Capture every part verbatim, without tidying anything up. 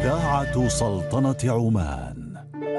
إذاعة سلطنة عمان.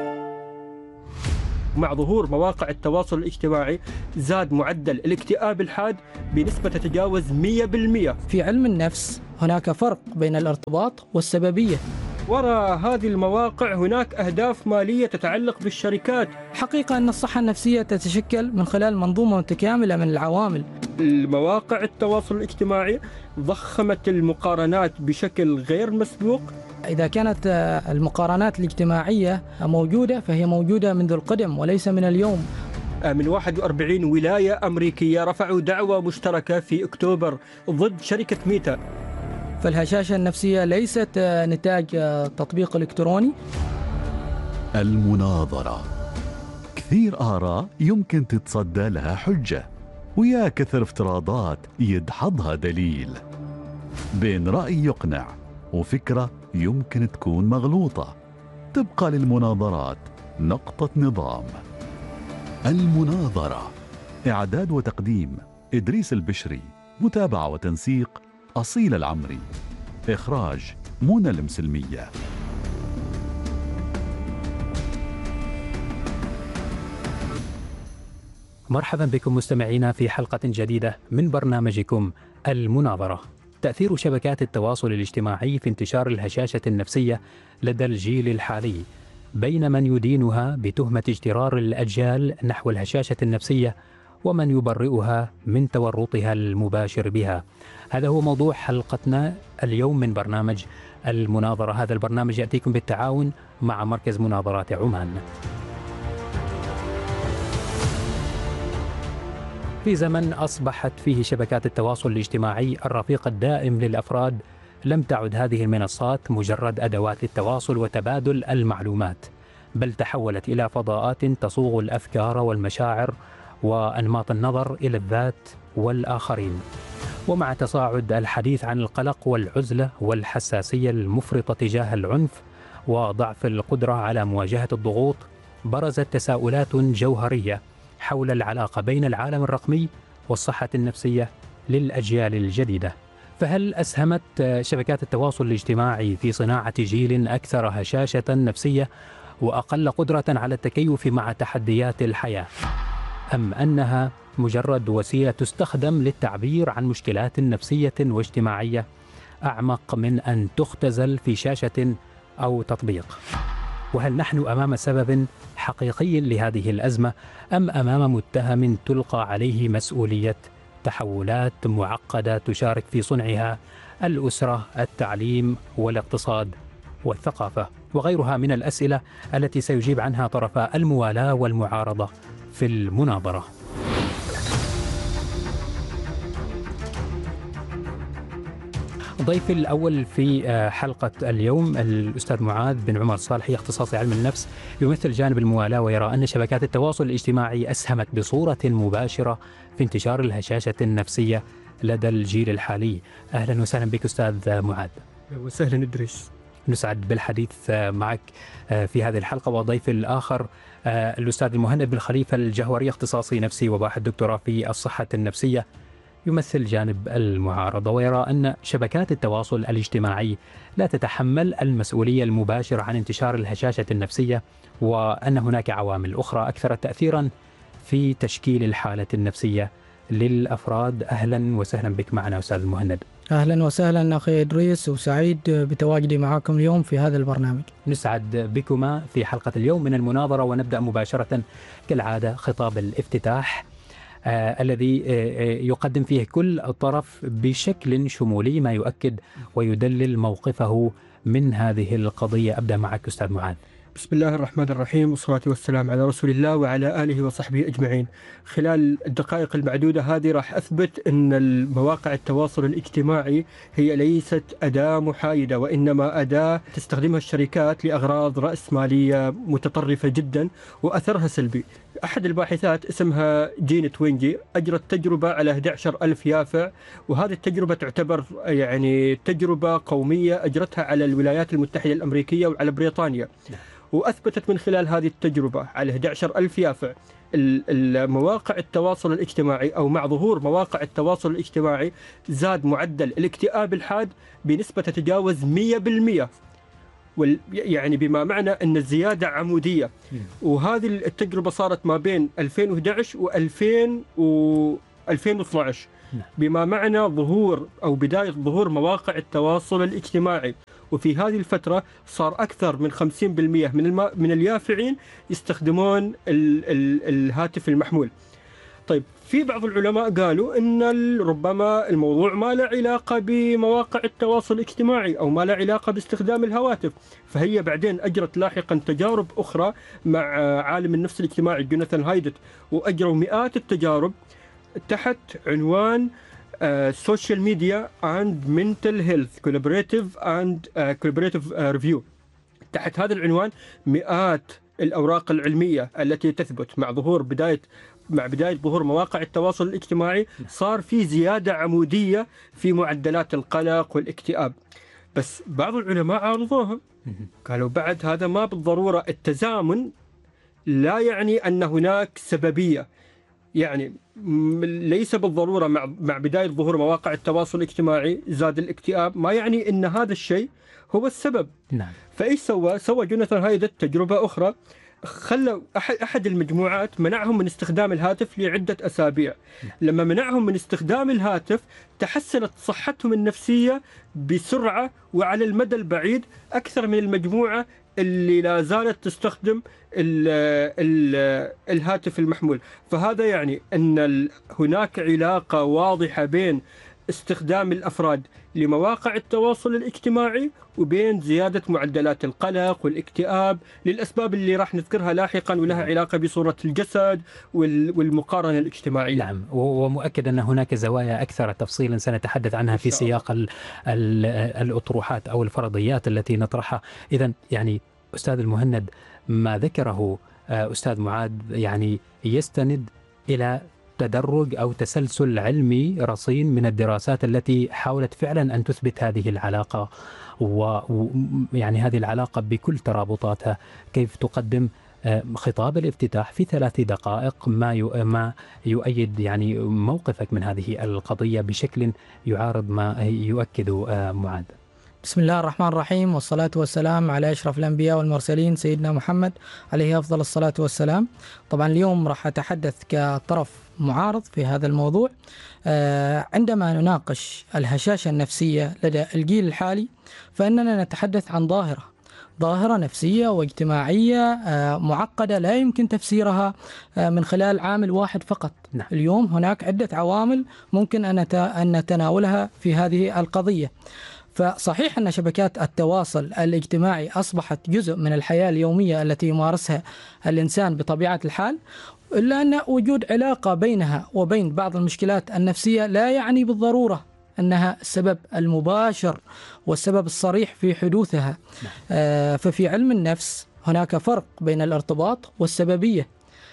مع ظهور مواقع التواصل الاجتماعي زاد معدل الاكتئاب الحاد بنسبة تتجاوز مئة بالمئة. في علم النفس هناك فرق بين الارتباط والسببية. وراء هذه المواقع هناك أهداف مالية تتعلق بالشركات. حقيقة أن الصحة النفسية تتشكل من خلال منظومة متكاملة من العوامل. المواقع التواصل الاجتماعي ضخمت المقارنات بشكل غير مسبوق. إذا كانت المقارنات الاجتماعية موجودة فهي موجودة منذ القدم وليس من اليوم. من واحد وأربعين ولاية أمريكية رفعوا دعوى مشتركة في أكتوبر ضد شركة ميتا. فالهشاشة النفسية ليست نتاج تطبيق إلكتروني. المناظرة كثير آراء يمكن تتصدى لها حجة، ويا كثر افتراضات يدحضها دليل، بين رأي يقنع وفكرة يمكن تكون مغلوطة. تبقى للمناظرات نقطة نظام. المناظرة إعداد وتقديم إدريس البشري، متابعة وتنسيق أصيل العمري، إخراج منى المسلمية. مرحبا بكم مستمعينا في حلقة جديدة من برنامجكم المناظرة. تأثير شبكات التواصل الاجتماعي في انتشار الهشاشة النفسية لدى الجيل الحالي، بين من يدينها بتهمة اجترار الأجيال نحو الهشاشة النفسية ومن يبرئها من تورطها المباشر بها. هذا هو موضوع حلقتنا اليوم من برنامج المناظرة. هذا البرنامج يأتيكم بالتعاون مع مركز مناظرات عمان. في زمن أصبحت فيه شبكات التواصل الاجتماعي الرفيق الدائم للأفراد، لم تعد هذه المنصات مجرد أدوات للتواصل وتبادل المعلومات، بل تحولت إلى فضاءات تصوغ الأفكار والمشاعر وأنماط النظر إلى الذات والآخرين. ومع تصاعد الحديث عن القلق والعزلة والحساسية المفرطة تجاه العنف وضعف القدرة على مواجهة الضغوط، برزت تساؤلات جوهرية حول العلاقة بين العالم الرقمي والصحة النفسية للأجيال الجديدة. فهل أسهمت شبكات التواصل الاجتماعي في صناعة جيل أكثر هشاشة نفسية وأقل قدرة على التكيف مع تحديات الحياة، أم أنها مجرد وسيلة تستخدم للتعبير عن مشكلات نفسية واجتماعية أعمق من أن تختزل في شاشة أو تطبيق؟ وهل نحن أمام سبب حقيقي لهذه الأزمة، أم أمام متهم تلقى عليه مسؤولية تحولات معقدة تشارك في صنعها الأسرة، التعليم والاقتصاد والثقافة وغيرها من الأسئلة التي سيجيب عنها طرفا الموالاة والمعارضة في المناظرة. ضيفي الأول في حلقة اليوم الأستاذ معاذ بن عمر صالحي، اختصاصي علم النفس، يمثل جانب الموالاة ويرى أن شبكات التواصل الاجتماعي أسهمت بصورة مباشرة في انتشار الهشاشة النفسية لدى الجيل الحالي. أهلا وسهلا بك أستاذ معاذ. وسهلا إدريس. نسعد بالحديث معك في هذه الحلقة. وضيف الآخر الأستاذ المهند بن خليفة الجهوري، اختصاصي نفسي وباحث دكتوراه في الصحة النفسية، يمثل جانب المعارضة ويرى أن شبكات التواصل الاجتماعي لا تتحمل المسؤولية المباشرة عن انتشار الهشاشة النفسية، وأن هناك عوامل أخرى أكثر تأثيرا في تشكيل الحالة النفسية للأفراد. أهلا وسهلا بك معنا أستاذ المهند. أهلا وسهلا أخي إدريس، وسعيد بتواجدي معكم اليوم في هذا البرنامج. نسعد بكما في حلقة اليوم من المناظرة، ونبدأ مباشرة كالعادة خطاب الافتتاح آه الذي آه يقدم فيه كل طرف بشكل شمولي ما يؤكد ويدلل موقفه من هذه القضية. أبدأ معك أستاذ معاذ. بسم الله الرحمن الرحيم، والصلاة والسلام على رسول الله وعلى آله وصحبه أجمعين. خلال الدقائق المعدودة هذه راح أثبت أن مواقع التواصل الاجتماعي هي ليست أداة محايدة، وإنما أداة تستخدمها الشركات لأغراض رأسمالية متطرفة جدا وأثرها سلبي. أحد الباحثات اسمها جين توينجي أجرت تجربة على أحد عشر ألف يافع، وهذه التجربة تعتبر يعني تجربة قومية أجرتها على الولايات المتحدة الأمريكية وعلى بريطانيا، وأثبتت من خلال هذه التجربة على أحد عشر ألف يافع المواقع التواصل الاجتماعي أو مع ظهور مواقع التواصل الاجتماعي زاد معدل الاكتئاب الحاد بنسبة تتجاوز مئة بالمئة. يعني بما معنى أن الزيادة عمودية. وهذه التجربة صارت ما بين ألفين وأحد عشر وألفين واثني عشر، بما معنى ظهور أو بداية ظهور مواقع التواصل الاجتماعي. وفي هذه الفترة صار أكثر من خمسين بالمئة من الم... من اليافعين يستخدمون ال... ال... الهاتف المحمول. طيب، في بعض العلماء قالوا أن ربما الموضوع ما له علاقة بمواقع التواصل الاجتماعي أو ما له علاقة باستخدام الهواتف. فهي بعدين أجرت لاحقا تجارب أخرى مع عالم النفس الاجتماعي جوناثان هايدت، وأجروا مئات التجارب تحت عنوان سوشيال ميديا اند منتل هيلث كولابوريتيف اند كولابوريتيف ريفيو. تحت هذا العنوان مئات الأوراق العلمية التي تثبت مع ظهور بداية مع بداية ظهور مواقع التواصل الاجتماعي صار في زيادة عمودية في معدلات القلق والاكتئاب. بس بعض العلماء عارضوها، قالوا بعد هذا ما بالضرورة التزامن لا يعني أن هناك سببية. يعني ليس بالضرورة مع مع بداية ظهور مواقع التواصل الاجتماعي زاد الاكتئاب، ما يعني أن هذا الشيء هو السبب. نعم. فإيش سوى؟ سوى جوناثان هايدت تجربة أخرى، خلوا أحد أحد المجموعات منعهم من استخدام الهاتف لعدة أسابيع. لما منعهم من استخدام الهاتف تحسنت صحتهم النفسية بسرعة وعلى المدى البعيد أكثر من المجموعة اللي لا زالت تستخدم ال ال الهاتف المحمول. فهذا يعني أن هناك علاقة واضحة بين استخدام الأفراد لمواقع التواصل الاجتماعي وبين زيادة معدلات القلق والاكتئاب للأسباب اللي راح نذكرها لاحقا، ولها علاقة بصورة الجسد والمقارنة الاجتماعية. نعم، ومؤكد أن هناك زوايا أكثر تفصيلا سنتحدث عنها في سياق ال ال الأطروحات أو الفرضيات التي نطرحها. إذن يعني أستاذ المهند، ما ذكره أستاذ معاذ يعني يستند إلى تدرج أو تسلسل علمي رصين من الدراسات التي حاولت فعلا أن تثبت هذه العلاقة، ويعني هذه العلاقة بكل ترابطاتها. كيف تقدم خطاب الافتتاح في ثلاث دقائق ما ما يؤيد يعني موقفك من هذه القضية بشكل يعارض ما يؤكد معاذ؟ بسم الله الرحمن الرحيم، والصلاة والسلام على أشرف الأنبياء والمرسلين سيدنا محمد عليه أفضل الصلاة والسلام. طبعا اليوم راح أتحدث كطرف معارض في هذا الموضوع. عندما نناقش الهشاشة النفسية لدى الجيل الحالي فإننا نتحدث عن ظاهرة ظاهرة نفسية واجتماعية معقدة لا يمكن تفسيرها من خلال عامل واحد فقط. نعم. اليوم هناك عدة عوامل ممكن أن نتناولها في هذه القضية. فصحيح أن شبكات التواصل الاجتماعي أصبحت جزء من الحياة اليومية التي يمارسها الإنسان بطبيعة الحال، إلا أن وجود علاقة بينها وبين بعض المشكلات النفسية لا يعني بالضرورة أنها السبب المباشر والسبب الصريح في حدوثها. آه ففي علم النفس هناك فرق بين الارتباط والسببية.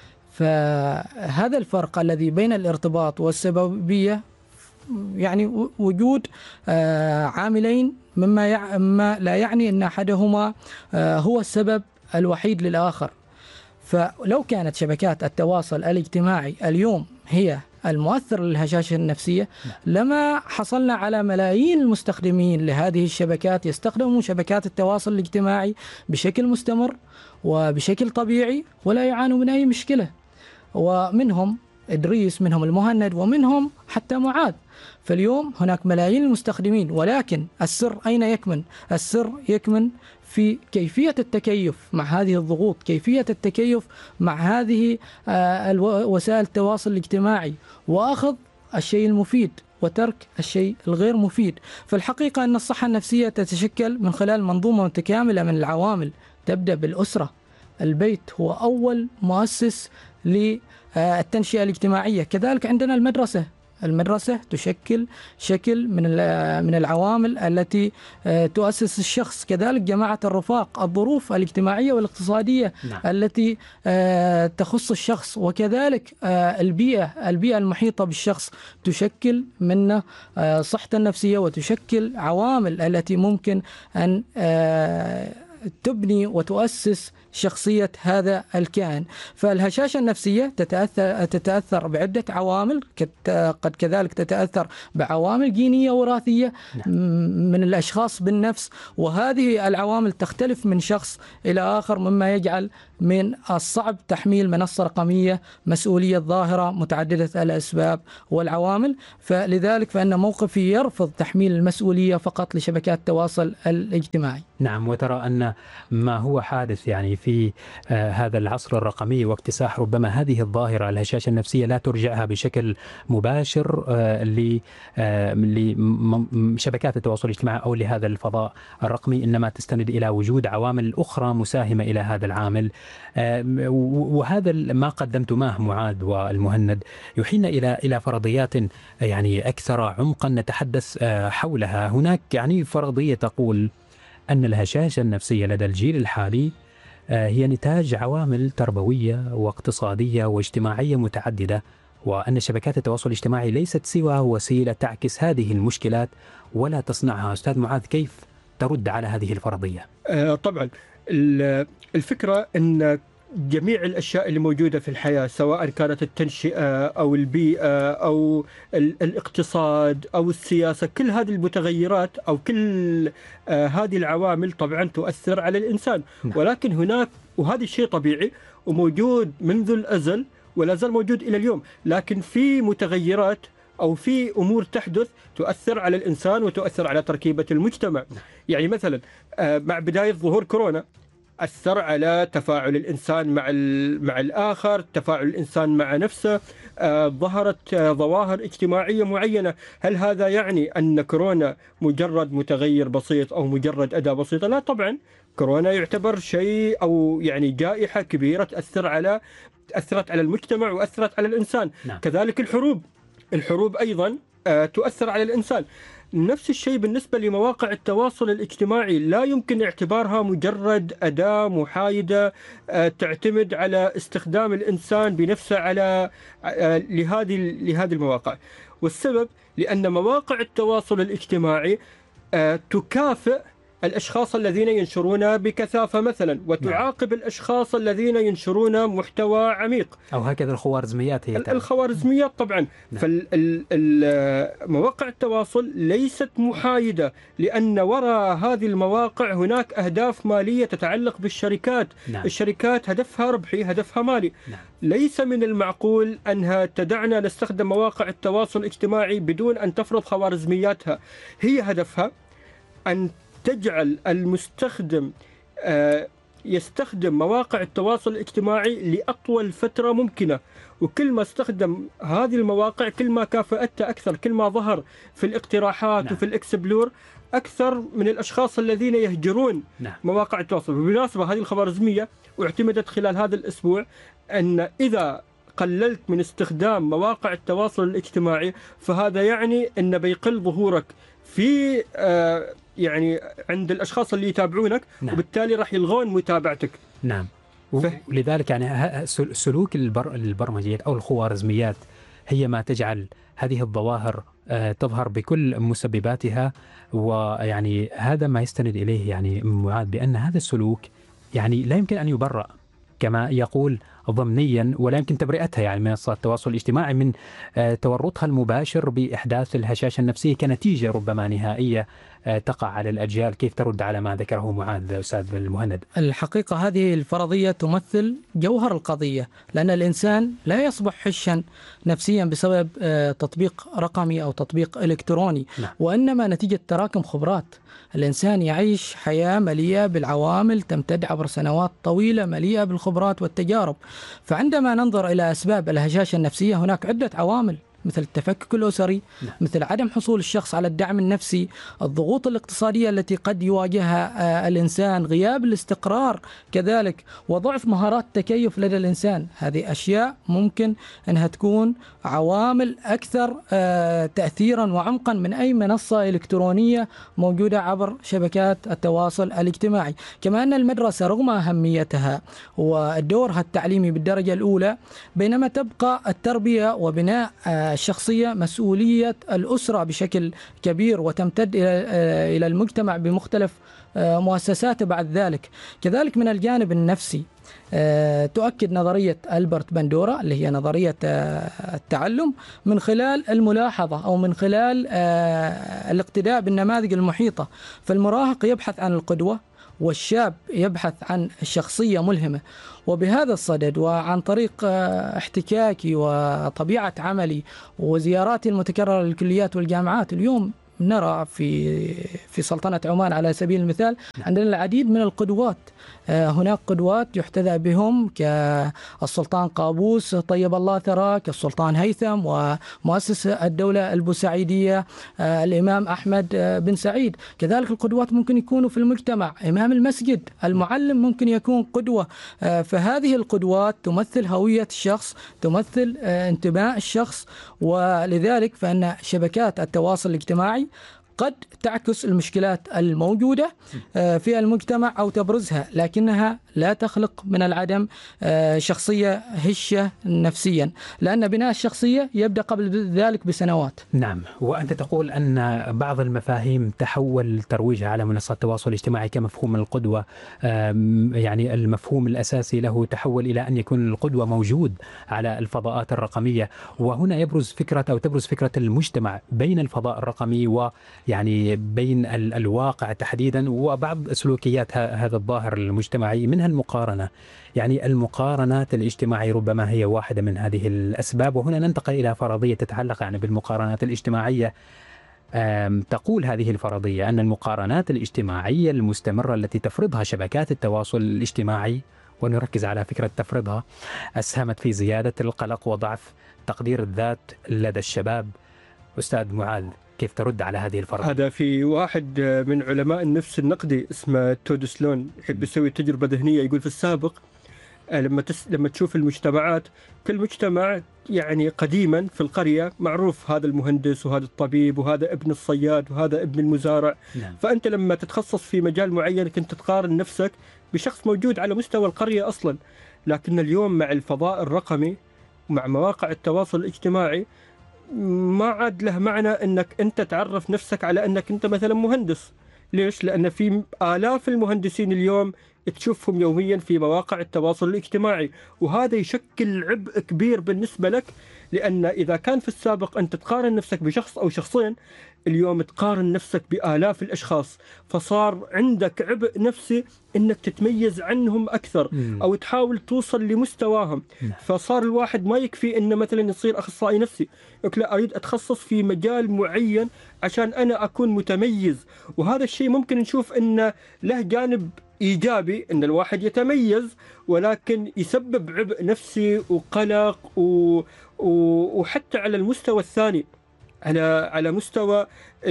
فهذا الفرق الذي بين الارتباط والسببية يعني وجود آه عاملين مما يع... ما لا يعني أن أحدهما آه هو السبب الوحيد للآخر. فلو كانت شبكات التواصل الاجتماعي اليوم هي المؤثر للهشاشة النفسية لما حصلنا على ملايين المستخدمين لهذه الشبكات يستخدمون شبكات التواصل الاجتماعي بشكل مستمر وبشكل طبيعي ولا يعانوا من أي مشكلة، ومنهم إدريس، منهم المهند، ومنهم حتى معاذ. فاليوم هناك ملايين المستخدمين، ولكن السر أين يكمن؟ السر يكمن في كيفية التكيف مع هذه الضغوط، كيفية التكيف مع هذه وسائل التواصل الاجتماعي، وأخذ الشيء المفيد وترك الشيء الغير مفيد. فالحقيقة أن الصحة النفسية تتشكل من خلال منظومة متكاملة من العوامل، تبدأ بالأسرة. البيت هو أول مؤسس للتنشئة الاجتماعية. كذلك عندنا المدرسة المدرسة تشكل شكل من من العوامل التي تؤسس الشخص. كذلك جماعة الرفاق، الظروف الاجتماعية والاقتصادية نعم. التي تخص الشخص، وكذلك البيئة البيئة المحيطة بالشخص تشكل من صحته النفسية وتشكل عوامل التي ممكن أن تبني وتؤسس شخصية هذا الكائن. فالهشاشة النفسية تتأثر, تتأثر بعدة عوامل، قد كذلك تتأثر بعوامل جينية وراثية من الأشخاص بالنفس، وهذه العوامل تختلف من شخص إلى آخر، مما يجعل من الصعب تحميل منصة رقمية مسؤولية ظاهرة متعددة الأسباب والعوامل. فلذلك فإن موقفي يرفض تحميل المسؤولية فقط لشبكات التواصل الاجتماعي. نعم، وترى أن ما هو حادث يعني في آه هذا العصر الرقمي واكتساح ربما هذه الظاهرة الهشاشة النفسية لا ترجعها بشكل مباشر آه لشبكات التواصل الاجتماعي أو لهذا الفضاء الرقمي، إنما تستند إلى وجود عوامل أخرى مساهمة إلى هذا العامل. آه وهذا ما قدمتماه معاذ والمهند يحيلنا إلى إلى فرضيات يعني أكثر عمقا نتحدث آه حولها. هناك يعني فرضية تقول أن الهشاشة النفسية لدى الجيل الحالي هي نتاج عوامل تربوية واقتصادية واجتماعية متعددة، وأن شبكات التواصل الاجتماعي ليست سوى وسيلة تعكس هذه المشكلات ولا تصنعها. أستاذ معاذ، كيف ترد على هذه الفرضية؟ آه طبعا الفكرة أن جميع الأشياء اللي موجودة في الحياة، سواء كانت التنشئة أو البيئة أو الاقتصاد أو السياسة، كل هذه المتغيرات أو كل آه هذه العوامل طبعا تؤثر على الإنسان. ولكن هناك، وهذا الشيء طبيعي وموجود منذ الأزل ولا زال موجود إلى اليوم، لكن في متغيرات أو في أمور تحدث تؤثر على الإنسان وتؤثر على تركيبة المجتمع. يعني مثلا آه مع بداية ظهور كورونا أثر على تفاعل الإنسان مع مع الآخر، تفاعل الإنسان مع نفسه، آه، ظهرت آه، ظواهر اجتماعية معينة. هل هذا يعني أن كورونا مجرد متغير بسيط أو مجرد أداة بسيطة؟ لا طبعا، كورونا يعتبر شيء أو يعني جائحة كبيرة تأثر على أثرت على المجتمع وأثرت على الإنسان. نعم. كذلك الحروب الحروب أيضا آه، تؤثر على الإنسان. نفس الشيء بالنسبة لمواقع التواصل الاجتماعي، لا يمكن اعتبارها مجرد أداة محايدة تعتمد على استخدام الإنسان بنفسه على لهذه لهذه المواقع. والسبب لأن مواقع التواصل الاجتماعي تكافئ الأشخاص الذين ينشرون بكثافة مثلا، وتعاقب نعم. الأشخاص الذين ينشرون محتوى عميق، أو هكذا الخوارزميات. هي الخوارزميات طبعا نعم. فمواقع التواصل ليست محايدة، لأن وراء هذه المواقع هناك أهداف مالية تتعلق بالشركات. نعم. الشركات هدفها ربحي، هدفها مالي. نعم. ليس من المعقول أنها تدعنا نستخدم مواقع التواصل الاجتماعي بدون أن تفرض خوارزمياتها. هي هدفها أن تجعل المستخدم يستخدم مواقع التواصل الاجتماعي لأطول فترة ممكنة، وكل ما استخدم هذه المواقع كل ما كافأته أكثر، كل ما ظهر في الاقتراحات نعم. وفي الإكسبلور أكثر من الأشخاص الذين يهجرون نعم. مواقع التواصل. بالمناسبة هذه الخوارزمية اعتمدت خلال هذا الأسبوع أن إذا قللت من استخدام مواقع التواصل الاجتماعي فهذا يعني أن بيقل ظهورك في آه يعني عند الأشخاص اللي يتابعونك. نعم. وبالتالي راح يلغون متابعتك. نعم. ولذلك يعني سلوك البر البرمجيات أو الخوارزميات هي ما تجعل هذه الظواهر تظهر بكل مسبباتها، ويعني هذا ما يستند إليه يعني معاذ بأن هذا السلوك يعني لا يمكن أن يبرأ كما يقول ضمنيا، ولا يمكن تبرئتها يعني منصات التواصل الاجتماعي من تورطها المباشر بإحداث الهشاشة النفسية كنتيجة ربما نهائية تقع على الأجيال. كيف ترد على ما ذكره معاذ أستاذ المهند؟ الحقيقة هذه الفرضية تمثل جوهر القضية، لأن الإنسان لا يصبح هشا نفسيا بسبب تطبيق رقمي أو تطبيق إلكتروني. نعم. وإنما نتيجة تراكم خبرات. الإنسان يعيش حياة مليئة بالعوامل تمتد عبر سنوات طويلة مليئة بالخبرات والتجارب. فعندما ننظر إلى أسباب الهشاشة النفسية هناك عدة عوامل، مثل التفكك الأسري، نعم. مثل عدم حصول الشخص على الدعم النفسي، الضغوط الاقتصادية التي قد يواجهها الإنسان، غياب الاستقرار كذلك، وضعف مهارات التكيف لدى الإنسان. هذه أشياء ممكن أنها تكون عوامل أكثر تأثيرا وعمقا من أي منصة إلكترونية موجودة عبر شبكات التواصل الاجتماعي. كما أن المدرسة رغم أهميتها ودورها التعليمي بالدرجة الأولى، بينما تبقى التربية وبناء الشخصية مسؤولية الأسرة بشكل كبير وتمتد إلى المجتمع بمختلف مؤسساته بعد ذلك. كذلك من الجانب النفسي تؤكد نظرية ألبرت بندورا اللي هي نظرية التعلم من خلال الملاحظة أو من خلال الاقتداء بالنماذج المحيطة. فالمراهق يبحث عن القدوة والشاب يبحث عن شخصية ملهمة. وبهذا الصدد وعن طريق احتكاكي وطبيعة عملي وزياراتي المتكررة للكليات والجامعات اليوم نرى في في سلطنة عمان على سبيل المثال عندنا العديد من القدوات. هناك قدوات يحتذى بهم كالسلطان قابوس طيب الله ثراه، كالسلطان هيثم ومؤسس الدولة البوسعيدية الإمام أحمد بن سعيد. كذلك القدوات ممكن يكونوا في المجتمع، إمام المسجد، المعلم ممكن يكون قدوة. فهذه القدوات تمثل هوية الشخص، تمثل انتماء الشخص، ولذلك فإن شبكات التواصل الاجتماعي قد تعكس المشكلات الموجودة في المجتمع أو تبرزها، لكنها لا تخلق من العدم شخصية هشة نفسيا، لأن بناء الشخصية يبدأ قبل ذلك بسنوات. نعم، وأنت تقول أن بعض المفاهيم تحول ترويجها على منصات التواصل الاجتماعي كمفهوم القدوة، يعني المفهوم الأساسي له تحول إلى أن يكون القدوة موجود على الفضاءات الرقمية. وهنا يبرز فكرة أو تبرز فكرة المجتمع بين الفضاء الرقمي و يعني بين الواقع تحديدا وبعض سلوكيات هذا الظاهر المجتمعي، منها المقارنة. يعني المقارنات الاجتماعية ربما هي واحدة من هذه الأسباب. وهنا ننتقل إلى فرضية تتعلق يعني بالمقارنات الاجتماعية. تقول هذه الفرضية أن المقارنات الاجتماعية المستمرة التي تفرضها شبكات التواصل الاجتماعي، ونركز على فكرة تفرضها، أسهمت في زيادة القلق وضعف تقدير الذات لدى الشباب. أستاذ معاذ، كيف ترد على هذه الفرضية؟ هذا في واحد من علماء النفس النقدي اسمه تود سلون يحب يسوي تجربة ذهنية. يقول في السابق لما تس... لما تشوف المجتمعات، كل مجتمع يعني قديما في القرية معروف هذا المهندس وهذا الطبيب وهذا ابن الصياد وهذا ابن المزارع. نعم. فأنت لما تتخصص في مجال معين كنت تقارن نفسك بشخص موجود على مستوى القرية أصلا. لكن اليوم مع الفضاء الرقمي ومع مواقع التواصل الاجتماعي ما عاد له معنى أنك أنت تعرف نفسك على أنك أنت مثلا مهندس. ليش؟ لأن في آلاف المهندسين اليوم تشوفهم يوميا في مواقع التواصل الاجتماعي، وهذا يشكل عبء كبير بالنسبة لك. لأن إذا كان في السابق أنت تقارن نفسك بشخص أو شخصين، اليوم تقارن نفسك بآلاف الأشخاص، فصار عندك عبء نفسي أنك تتميز عنهم أكثر أو تحاول توصل لمستواهم. فصار الواحد ما يكفي أنه مثلا يصير أخصائي نفسي، يقول لا أريد أتخصص في مجال معين عشان أنا أكون متميز. وهذا الشيء ممكن نشوف أنه له جانب إيجابي، أن الواحد يتميز، ولكن يسبب عبء نفسي وقلق و... و... وحتى على المستوى الثاني، على على مستوى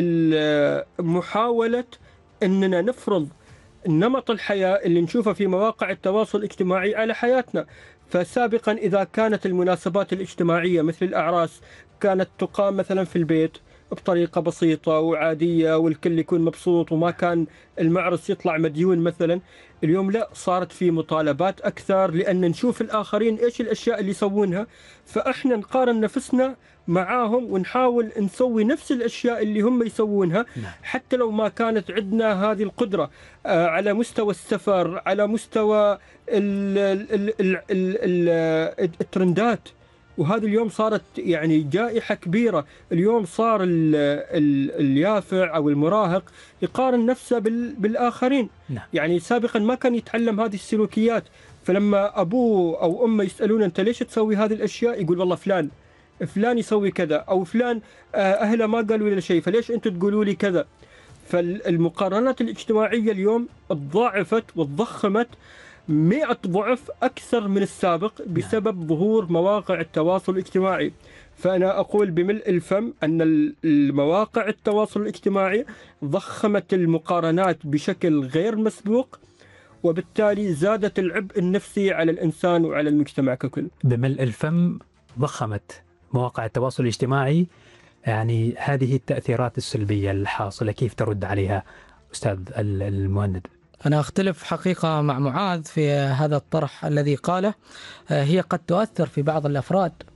محاولة أننا نفرض نمط الحياة اللي نشوفه في مواقع التواصل الاجتماعي على حياتنا. فسابقا إذا كانت المناسبات الاجتماعية مثل الأعراس كانت تقام مثلا في البيت بطريقة بسيطة وعادية والكل يكون مبسوط وما كان المعرس يطلع مديون مثلا، اليوم لا، صارت في مطالبات أكثر لأن نشوف الآخرين إيش الأشياء اللي يسوونها، فإحنا نقارن نفسنا معاهم ونحاول نسوي نفس الأشياء اللي هم يسوونها، حتى لو ما كانت عندنا هذه القدرة على مستوى السفر، على مستوى الترندات. وهذا اليوم صارت يعني جائحة كبيرة. اليوم صار ال ال اليافع أو المراهق يقارن نفسه بالآخرين. نعم. يعني سابقا ما كان يتعلم هذه السلوكيات، فلما أبوه أو أمه يسألون أنت ليش تسوي هذه الأشياء، يقول والله فلان فلان يسوي كذا، أو فلان أهله ما قالوا لي شيء فليش أنتم تقولوا لي كذا. فالمقارنات الاجتماعية اليوم تضاعفت وتضخمت مئة ضعف أكثر من السابق بسبب ظهور مواقع التواصل الاجتماعي. فأنا أقول بملء الفم أن المواقع التواصل الاجتماعي ضخمت المقارنات بشكل غير مسبوق، وبالتالي زادت العبء النفسي على الإنسان وعلى المجتمع ككل. بملء الفم ضخمت مواقع التواصل الاجتماعي، يعني هذه التأثيرات السلبية الحاصلة كيف ترد عليها أستاذ المهند؟ أنا أختلف حقيقة مع معاذ في هذا الطرح الذي قاله. هي قد تؤثر في بعض الأفراد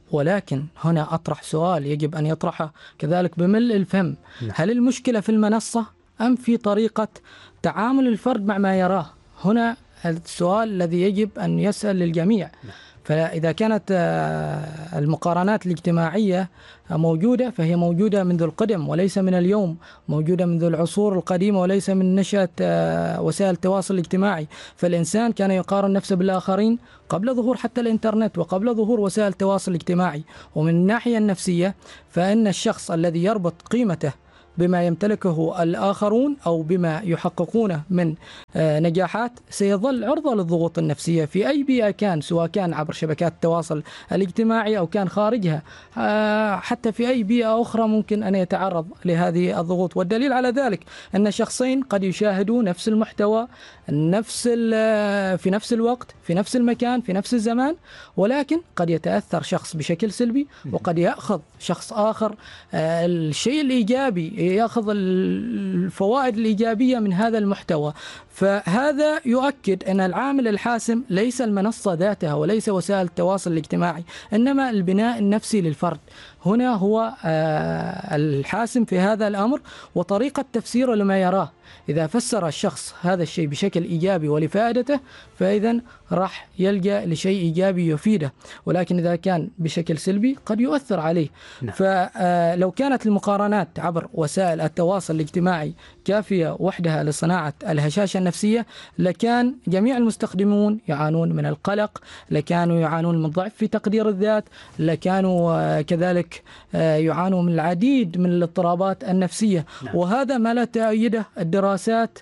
ولكن هنا أطرح سؤال يجب أن يطرحه كذلك بملء الفم. هل المشكلة في المنصة أم في طريقة تعامل الفرد مع ما يراه؟ هنا السؤال الذي يجب أن يسأل للجميع. فإذا كانت المقارنات الاجتماعية موجودة فهي موجودة منذ القدم وليس من اليوم، موجودة منذ العصور القديمة وليس من نشأة وسائل التواصل الاجتماعي. فالإنسان كان يقارن نفسه بالآخرين قبل ظهور حتى الإنترنت وقبل ظهور وسائل التواصل الاجتماعي. ومن الناحية النفسية فإن الشخص الذي يربط قيمته بما يمتلكه الآخرون أو بما يحققونه من نجاحات سيظل عرضة للضغوط النفسية في أي بيئة كان، سواء كان عبر شبكات التواصل الاجتماعي أو كان خارجها، حتى في أي بيئة أخرى ممكن أن يتعرض لهذه الضغوط. والدليل على ذلك أن شخصين قد يشاهدوا نفس المحتوى نفس في نفس الوقت في نفس المكان في نفس الزمان، ولكن قد يتأثر شخص بشكل سلبي وقد يأخذ شخص آخر الشيء الإيجابي، يأخذ الفوائد الإيجابية من هذا المحتوى. فهذا يؤكد أن العامل الحاسم ليس المنصة ذاتها وليس وسائل التواصل الاجتماعي، إنما البناء النفسي للفرد هنا هو الحاسم في هذا الأمر، وطريقة تفسيره لما يراه. إذا فسر الشخص هذا الشيء بشكل إيجابي ولفائدته فإذا راح يلجأ لشيء إيجابي يفيده، ولكن إذا كان بشكل سلبي قد يؤثر عليه. نعم. فلو كانت المقارنات عبر وسائل التواصل الاجتماعي كافية وحدها لصناعة الهشاشة النفسية لكان جميع المستخدمون يعانون من القلق، لكانوا يعانون من ضعف في تقدير الذات، لكانوا كذلك يعانوا من العديد من الاضطرابات النفسية. نعم. وهذا ما لا تؤيده الدراسات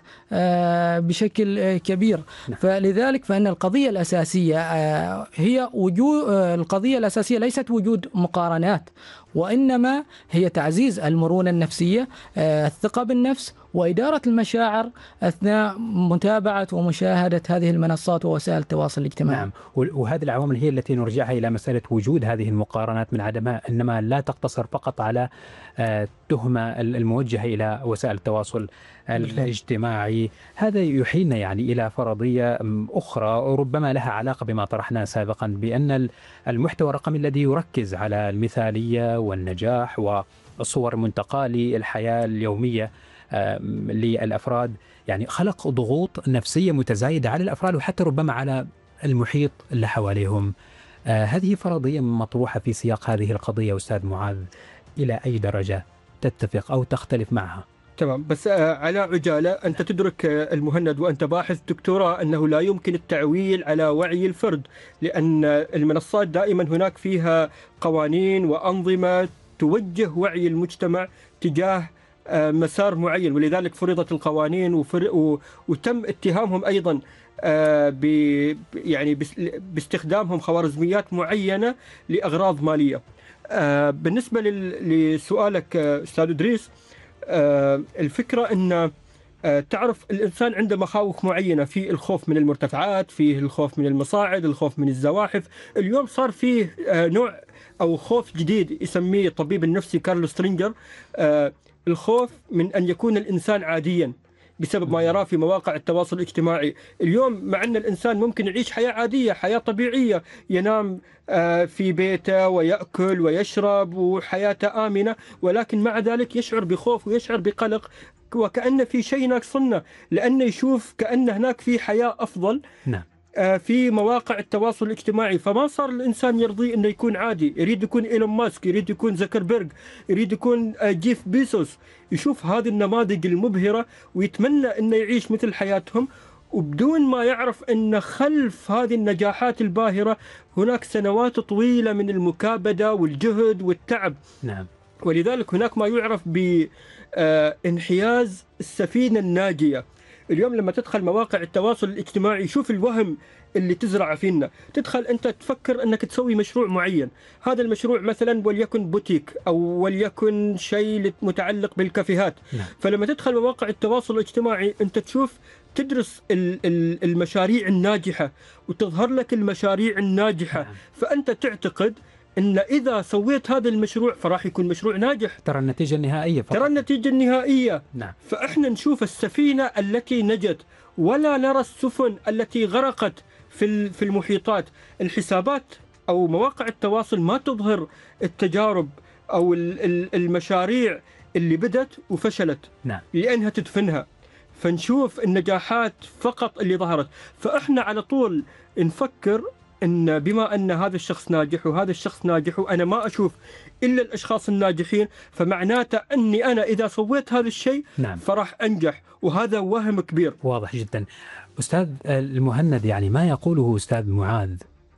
بشكل كبير. نعم. فلذلك فإن القضية الأساسية هي وجود القضية الأساسية ليست وجود مقارنات، وإنما هي تعزيز المرونة النفسية، الثقة بالنفس، وإدارة المشاعر أثناء متابعة ومشاهدة هذه المنصات ووسائل التواصل الاجتماعي. نعم. وهذه العوامل هي التي نرجعها إلى مسألة وجود هذه المقارنات من عدمها، إنما لا تقتصر فقط على تهمة الموجهة إلى وسائل التواصل الاجتماعي. هذا يحيلنا يعني إلى فرضية أخرى ربما لها علاقة بما طرحناه سابقا، بأن المحتوى الرقمي الذي يركز على المثالية والنجاح والصور المنتقاة للحياة اليومية للأفراد يعني خلق ضغوط نفسية متزايدة على الأفراد وحتى ربما على المحيط اللي حواليهم. آه هذه فرضية مطروحة في سياق هذه القضية. أستاذ معاذ، إلى أي درجة تتفق أو تختلف معها؟ تمام، بس على عجالة، أنت تدرك المهند وأنت باحث دكتوراه أنه لا يمكن التعويل على وعي الفرد، لأن المنصات دائما هناك فيها قوانين وأنظمة توجه وعي المجتمع تجاه مسار معين، ولذلك فرضت القوانين وتم اتهامهم أيضا ب يعني باستخدامهم خوارزميات معينة لأغراض مالية. بالنسبة لسؤالك أستاذ إدريس، الفكرة أن تعرف الإنسان عنده مخاوف معينة، في الخوف من المرتفعات، فيه الخوف من المصاعد، الخوف من الزواحف. اليوم صار فيه نوع أو خوف جديد يسميه الطبيب النفسي كارل سترينجر، الخوف من أن يكون الإنسان عاديا بسبب ما يراه في مواقع التواصل الاجتماعي. اليوم مع أن الإنسان ممكن يعيش حياة عادية، حياة طبيعية، ينام في بيته ويأكل ويشرب وحياته آمنة، ولكن مع ذلك يشعر بخوف ويشعر بقلق وكأن في شيء ناقصنا، لأنه يشوف كأن هناك في حياة أفضل. نعم. في مواقع التواصل الاجتماعي. فما صار الإنسان يرضي أنه يكون عادي، يريد يكون إيلون ماسك، يريد يكون زكربيرغ، يريد يكون جيف بيسوس، يشوف هذه النماذج المبهرة ويتمنى أنه يعيش مثل حياتهم، وبدون ما يعرف أن خلف هذه النجاحات الباهرة هناك سنوات طويلة من المكابدة والجهد والتعب. نعم. ولذلك هناك ما يعرف بانحياز السفينة الناجية. اليوم لما تدخل مواقع التواصل الاجتماعي شوف الوهم اللي تزرع فينا. تدخل أنت تفكر أنك تسوي مشروع معين، هذا المشروع مثلا وليكن بوتيك أو وليكن شيء متعلق بالكافيهات. نعم. فلما تدخل مواقع التواصل الاجتماعي أنت تشوف تدرس المشاريع الناجحة وتظهر لك المشاريع الناجحة. نعم. فأنت تعتقد إن إذا سويت هذا المشروع فراح يكون مشروع ناجح. ترى النتيجة النهائية فقط. ترى النتيجة النهائية. نعم. فإحنا نشوف السفينة التي نجت ولا نرى السفن التي غرقت في في المحيطات. الحسابات أو مواقع التواصل ما تظهر التجارب أو المشاريع اللي بدت وفشلت، نعم. لأنها تدفنها، فنشوف النجاحات فقط اللي ظهرت. فإحنا على طول نفكر إن بما أن هذا الشخص ناجح وهذا الشخص ناجح وأنا ما أشوف إلا الأشخاص الناجحين، فمعناته أني أنا إذا سويت هذا الشيء نعم. فراح أنجح، وهذا وهم كبير. واضح جدا. أستاذ المهند، يعني ما يقوله أستاذ معاذ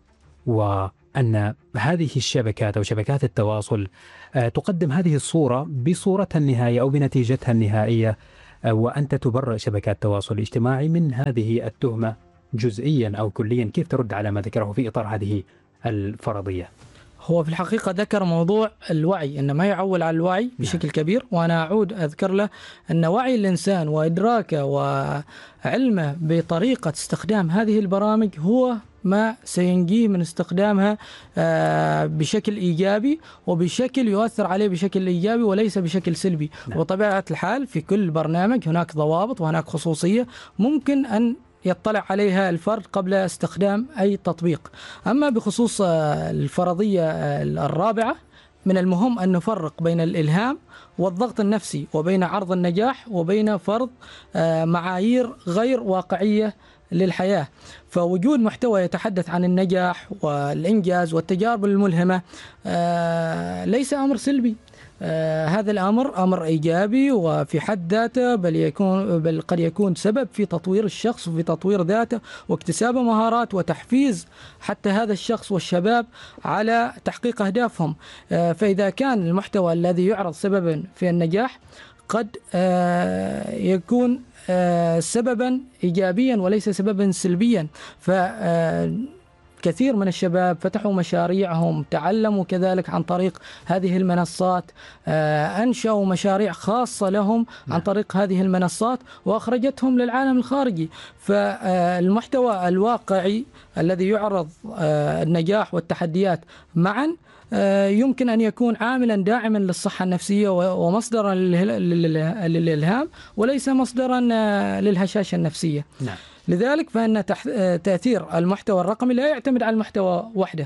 وأن هذه الشبكات أو شبكات التواصل تقدم هذه الصورة بصورتها النهائية أو بنتيجتها النهائية، وأنت تبرئ شبكات التواصل الاجتماعي من هذه التهمة جزئيا أو كليا، كيف ترد على ما ذكره في إطار هذه الفرضية؟ هو في الحقيقة ذكر موضوع الوعي، إن ما يعول على الوعي بشكل نعم. كبير، وأنا أعود أذكر له أن وعي الإنسان وإدراكه وعلمه بطريقة استخدام هذه البرامج هو ما سينجيه من استخدامها بشكل إيجابي وبشكل يؤثر عليه بشكل إيجابي وليس بشكل سلبي. نعم. وطبيعة الحال في كل برنامج هناك ضوابط وهناك خصوصية ممكن أن يطلع عليها الفرد قبل استخدام أي تطبيق. أما بخصوص الفرضية الرابعة، من المهم أن نفرق بين الإلهام والضغط النفسي، وبين عرض النجاح وبين فرض معايير غير واقعية للحياة. فوجود محتوى يتحدث عن النجاح والإنجاز والتجارب الملهمة ليس أمر سلبي، آه هذا الأمر أمر إيجابي وفي حد ذاته، بل يكون بل قد يكون سبب في تطوير الشخص وفي تطوير ذاته واكتساب مهارات وتحفيز حتى هذا الشخص والشباب على تحقيق أهدافهم. آه فإذا كان المحتوى الذي يعرض سببا في النجاح قد آه يكون آه سببا إيجابيا وليس سببا سلبيا. ف آه كثير من الشباب فتحوا مشاريعهم، تعلموا كذلك عن طريق هذه المنصات، أنشأوا مشاريع خاصة لهم عن طريق هذه المنصات وأخرجتهم للعالم الخارجي. فالمحتوى الواقعي الذي يعرض النجاح والتحديات معا يمكن أن يكون عاملا داعما للصحة النفسية ومصدرا للإلهام وليس مصدرا للهشاشة النفسية. نعم. لذلك فإن تأثير المحتوى الرقمي لا يعتمد على المحتوى وحده،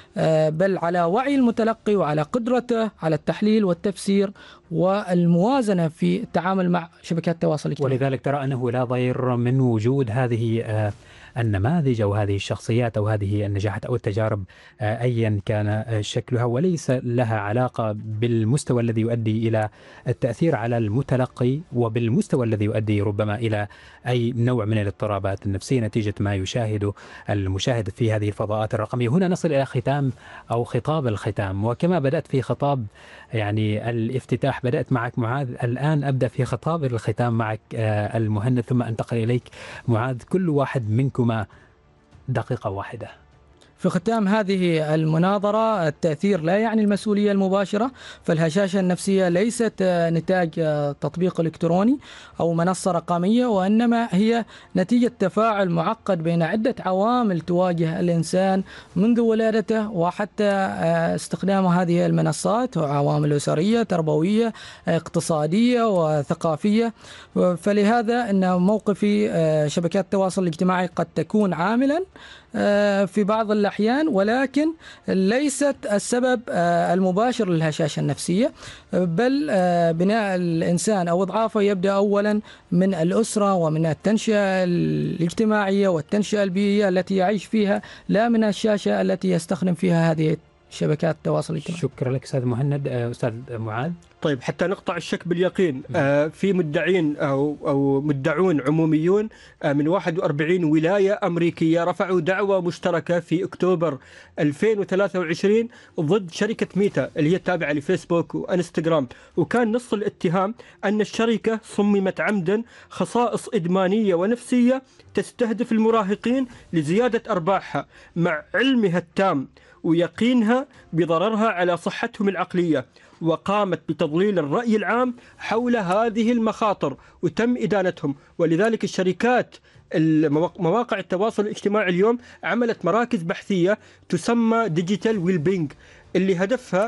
بل على وعي المتلقي وعلى قدرته على التحليل والتفسير والموازنة في التعامل مع شبكات التواصل الاجتماعي. ولذلك ترى أنه لا ضير من وجود هذه النماذج أو هذه الشخصيات أو هذه النجاحات أو التجارب أيا كان شكلها، وليس لها علاقة بالمستوى الذي يؤدي إلى التأثير على المتلقي وبالمستوى الذي يؤدي ربما إلى أي نوع من الاضطرابات النفسية نتيجة ما يشاهد المشاهد في هذه الفضاءات الرقمية. هنا نصل إلى ختام أو خطاب الختام، وكما بدأت في خطاب يعني الافتتاح بدأت معك معاذ، الآن أبدأ في خطاب الختام معك المهند ثم أنتقل إليك معاذ. كل واحد منكما دقيقة واحدة. في ختام هذه المناظرة، التأثير لا يعني المسؤولية المباشرة، فالهشاشة النفسية ليست نتاج تطبيق إلكتروني أو منصة رقمية، وإنما هي نتيجة تفاعل معقد بين عدة عوامل تواجه الإنسان منذ ولادته وحتى استخدام هذه المنصات، عوامل أسرية، تربوية، اقتصادية وثقافية. فلهذا أن موقفي شبكات التواصل الاجتماعي قد تكون عاملا في بعض الأحيان، ولكن ليست السبب المباشر للهشاشة النفسية، بل بناء الإنسان أو إضعافه يبدأ أولا من الأسرة ومن التنشئة الاجتماعية والتنشئة البيئية التي يعيش فيها، لا من الشاشة التي يستخدم فيها هذه شبكات التواصل الاجتماعي. شكرا لك أستاذ مهند. أستاذ معاذ. طيب، حتى نقطع الشك باليقين، آه في مدعين أو أو مدعون عموميون آه من واحد وأربعين ولاية أمريكية رفعوا دعوى مشتركة في أكتوبر ألفين وثلاثة وعشرين ضد شركة ميتا اللي هي تابعة لفيسبوك وإنستغرام، وكان نص الاتهام أن الشركة صممت عمدا خصائص إدمانية ونفسية تستهدف المراهقين لزيادة أرباحها، مع علمها التام ويقينها بضررها على صحتهم العقلية، وقامت بتضليل الرأي العام حول هذه المخاطر وتم إدانتهم. ولذلك الشركات مواقع التواصل الاجتماعي اليوم عملت مراكز بحثية تسمى ديجيتال ويل بينج، اللي هدفها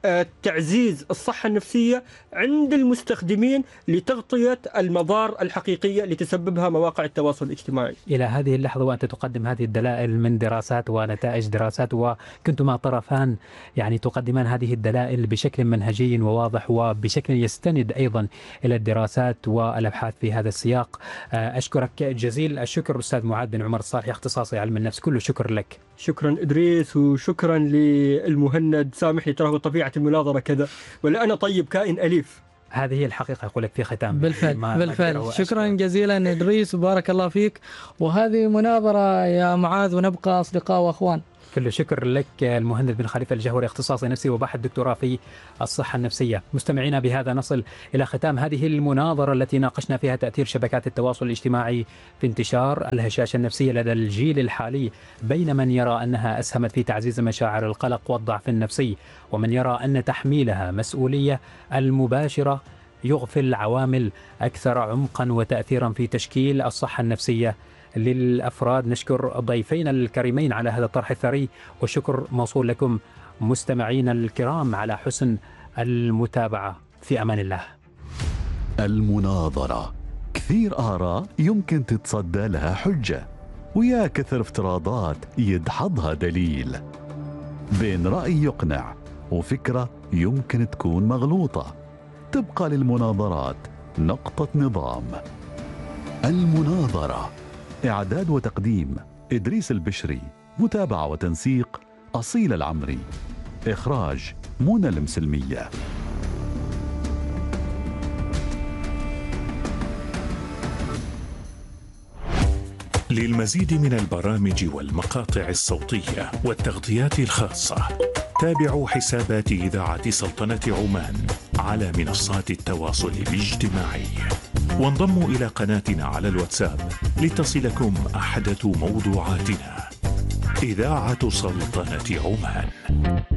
تعزيز الصحة النفسية عند المستخدمين لتغطية المضار الحقيقية لتسببها مواقع التواصل الاجتماعي. إلى هذه اللحظة وأنت تقدم هذه الدلائل من دراسات ونتائج دراسات، وكنتما طرفان يعني تقدمان هذه الدلائل بشكل منهجي وواضح وبشكل يستند أيضا إلى الدراسات والأبحاث في هذا السياق. أشكرك جزيل الشكر أستاذ معاذ بن عمر الصالحي، اختصاصي علم النفس، كل شكر لك. شكرا إدريس، وشكرا للمهند. سامح لي تراه طبيعة المناظرة كذا، ولا أنا طيب كائن أليف. هذه هي الحقيقة أقول لك في ختام. بالفعل ما بالفعل ما شكرا جزيلا إدريس وبارك الله فيك، وهذه مناظرة يا معاذ ونبقى أصدقاء وأخوان. كل شكر لك المهند بن خليفة الجهوري، اختصاصي نفسي وباحث دكتوراه في الصحة النفسية. مستمعينا بهذا نصل إلى ختام هذه المناظرة التي ناقشنا فيها تأثير شبكات التواصل الاجتماعي في انتشار الهشاشة النفسية لدى الجيل الحالي، بين من يرى أنها أسهمت في تعزيز مشاعر القلق والضعف النفسي، ومن يرى أن تحميلها مسؤولية المباشرة يغفل عوامل أكثر عمقا وتأثيرا في تشكيل الصحة النفسية للأفراد. نشكر ضيفين الكريمين على هذا الطرح الثري، والشكر موصول لكم مستمعين الكرام على حسن المتابعة. في أمان الله. المناظرة، كثير آراء يمكن تتصدى لها حجة، ويا كثر افتراضات يدحضها دليل، بين رأي يقنع وفكرة يمكن تكون مغلوطة. تبقى للمناظرات نقطة نظام. المناظرة، إعداد وتقديم إدريس البشري، متابعة وتنسيق أصيل العمري، إخراج منى المسلمية. للمزيد من البرامج والمقاطع الصوتية والتغطيات الخاصة، تابعوا حسابات إذاعة سلطنة عمان على منصات التواصل الاجتماعي، وانضموا إلى قناتنا على الواتساب لتصلكم أحدث موضوعاتنا. إذاعة سلطنة عمان.